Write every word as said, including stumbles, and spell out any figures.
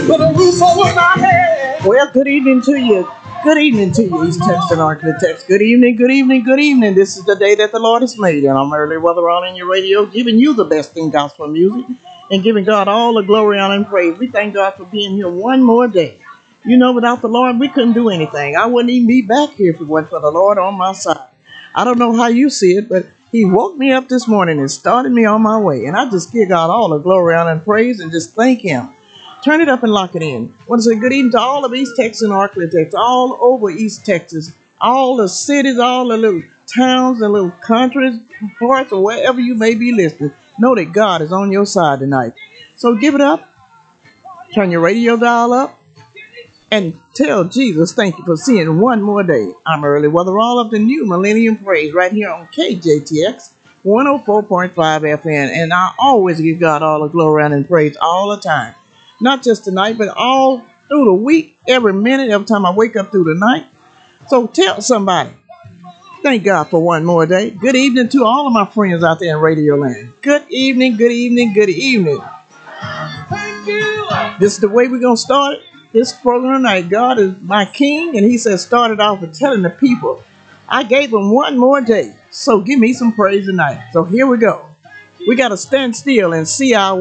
Put a roof over my head. Well, good evening to you. Good evening to you, East Texas Architects. Good evening, good evening, good evening. This is the day that the Lord has made, and I'm Early Weather on in your radio, giving you the best in gospel music and giving God all the glory, honor, and praise. We thank God for being here one more day. You know, without the Lord, we couldn't do anything. I wouldn't even be back here if it wasn't for the Lord on my side. I don't know how you see it, but He woke me up this morning and started me on my way, and I just give God all the glory, honor, and praise and just thank Him. Turn it up and lock it in. I want to say good evening to all of East Texas architects, all over East Texas, all the cities, all the little towns and little countries, parts, or wherever you may be listening. Know that God is on your side tonight. So give it up, turn your radio dial up, and tell Jesus thank you for seeing one more day. I'm Early Weather, all of the new Millennium Praise right here on K J T X one oh four point five F M. And I always give God all the glory and praise all the time. Not just tonight, but all through the week, every minute, every time I wake up through the night. So tell somebody, thank God for one more day. Good evening to all of my friends out there in Radio Land. Good evening, good evening, good evening. Thank you. This is the way we're going to start it. This program tonight, God is my king, and He says start it off with telling the people, I gave them one more day, so give me some praise tonight. So here we go. We got to stand still and see our